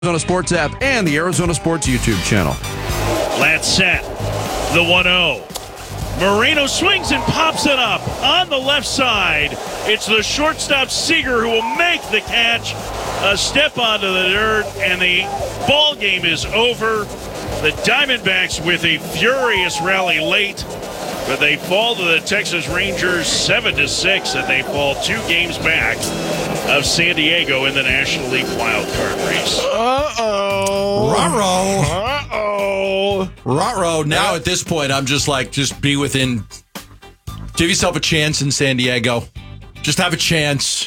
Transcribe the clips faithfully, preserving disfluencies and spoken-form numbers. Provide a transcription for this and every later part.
Arizona Sports app and the Arizona Sports YouTube channel. Flat set. The one oh. Moreno swings and pops it up on the left side. It's the shortstop Seager who will make the catch. A step onto the dirt, and the ball game is over. The Diamondbacks with a furious rally late, but they fall to the Texas Rangers seven to six, and they fall two games back of San Diego in the National League wild card race. Uh-oh. Ruh-roh. Uh-oh. Ruh-roh. Now at this point, I'm just like, just be within, give yourself a chance in San Diego. Just have a chance.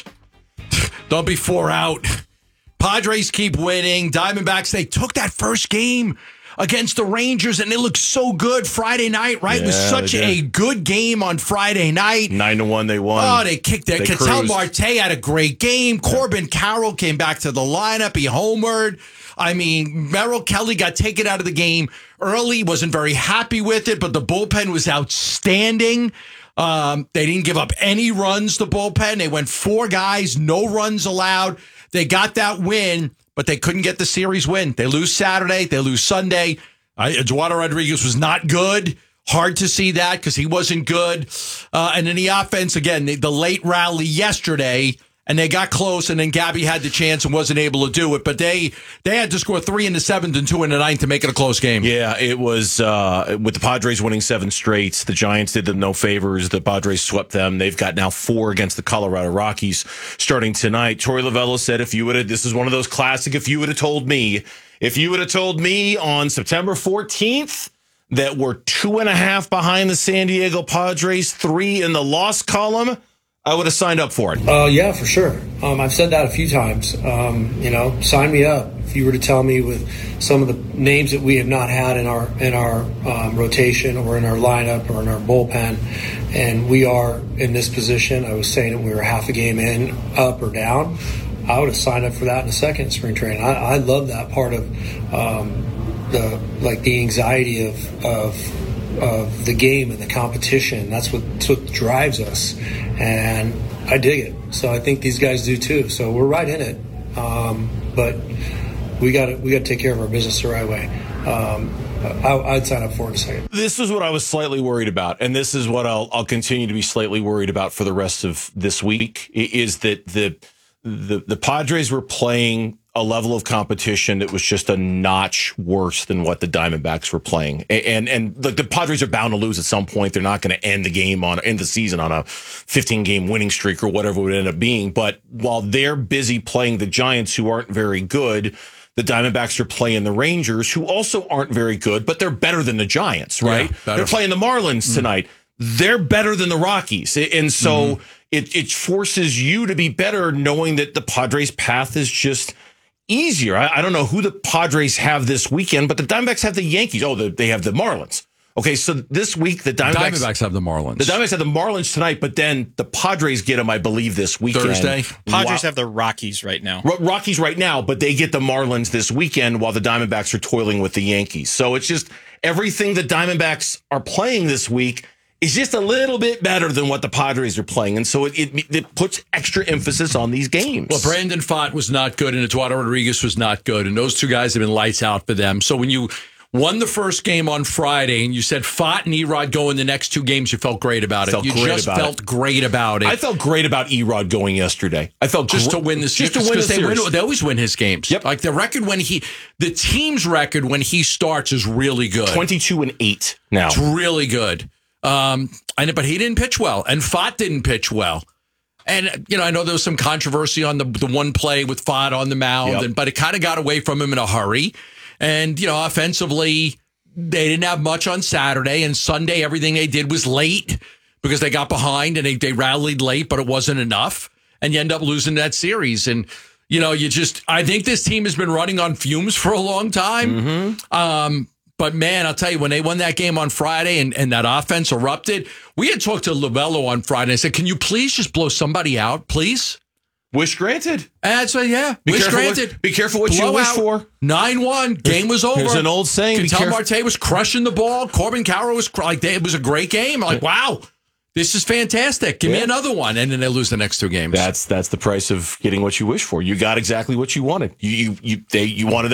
Don't be four out. Padres keep winning. Diamondbacks, they took that first game against the Rangers, and it looked so good Friday night, right? Yeah, it was such a good game on Friday night. Nine to one, they won. Oh, they kicked it. Ketel cruised. Marte had a great game. Corbin Carroll came back to the lineup. He homered. I mean, Merrill Kelly got taken out of the game early. Wasn't very happy with it, but the bullpen was outstanding. Um, they didn't give up any runs, the bullpen. They went four guys, no runs allowed. They got that win, but they couldn't get the series win. They lose Saturday. They lose Sunday. Uh, Eduardo Rodriguez was not good. Hard to see that because he wasn't good. Uh, and then the offense, again, the, the late rally yesterday, and they got close, and then Gabby had the chance and wasn't able to do it. But they they had to score three in the seventh and two in the ninth to make it a close game. Yeah, it was uh, with the Padres winning seven straight. The Giants did them no favors. The Padres swept them. They've got now four against the Colorado Rockies starting tonight. Torey Lovullo said, if you would have, this is one of those classic, if you would have told me, if you would have told me on September fourteenth that we're two and a half behind the San Diego Padres, three in the loss column, I would have signed up for it. Uh, yeah, for sure. Um, I've said that a few times. Um, you know, sign me up. If you were to tell me with some of the names that we have not had in our in our um, rotation or in our lineup or in our bullpen, and we are in this position, I was saying that we were half a game in, up or down, I would have signed up for that in a second spring training. I, I love that part of um, the like the anxiety of of. of the game and the competition. That's what, that's what drives us, and I dig it. So I think these guys do too. So we're right in it, um, but we got to we got to take care of our business the right way. Um, I, I'd sign up for it in a second. This is what I was slightly worried about, and this is what I'll I'll continue to be slightly worried about for the rest of this week. Is that the the the Padres were playing a level of competition that was just a notch worse than what the Diamondbacks were playing. And and, and the, the Padres are bound to lose at some point. They're not going to end the game on end the season on a fifteen-game winning streak or whatever it would end up being. But while they're busy playing the Giants, who aren't very good, the Diamondbacks are playing the Rangers, who also aren't very good, but they're better than the Giants, right? Yeah, they're playing the Marlins mm-hmm. tonight. They're better than the Rockies. And so mm-hmm. it, it forces you to be better knowing that the Padres' path is just easier. I, I don't know who the Padres have this weekend, but the Diamondbacks have the Yankees. Oh, the, they have the Marlins. Okay, so this week the Diamondbacks, Diamondbacks have the Marlins. The Diamondbacks have the Marlins tonight, but then the Padres get them, I believe, this weekend. Thursday. Padres wow. have the Rockies right now. R- Rockies right now, but they get the Marlins this weekend while the Diamondbacks are toiling with the Yankees. So it's just everything the Diamondbacks are playing this week is just a little bit better than what the Padres are playing. And so it, it, it puts extra emphasis on these games. Well, Brandon Pfaadt was not good, and Eduardo Rodriguez was not good, and those two guys have been lights out for them. So when you won the first game on Friday and you said Pfaadt and Erod go in the next two games, you felt great about it. Felt you great just about felt it. great about it. I felt great about Erod going yesterday. I felt just gr- to win this, just to win the they, series. win, they always win his games. Yep. Like the record when he, the team's record when he starts is really good. twenty-two and eight now. It's really good. Um, I know, but he didn't pitch well, and Pfaadt didn't pitch well. And, you know, I know there was some controversy on the the one play with Pfaadt on the mound, Yep. and but it kind of got away from him in a hurry. And, you know, offensively, they didn't have much on Saturday, and Sunday everything they did was late because they got behind and they, they rallied late, but it wasn't enough. And you end up losing that series. And, you know, you just, I think this team has been running on fumes for a long time. Mm-hmm. Um, but, man, I'll tell you, when they won that game on Friday and, and that offense erupted, we had talked to Lovullo on Friday. I said, can you please just blow somebody out, please? Wish granted. And I said, yeah, Be wish careful granted. What, be careful what Blow you wish out. for. nine one, game was over. There's an old saying. Ketel Marte was crushing the ball. Corbin Carroll was, cr- like, they, it was a great game. I'm like, wow, This is fantastic. Give me Yeah. another one. And then they lose the next two games. That's that's the price of getting what you wish for. You got exactly what you wanted. You you, you they you wanted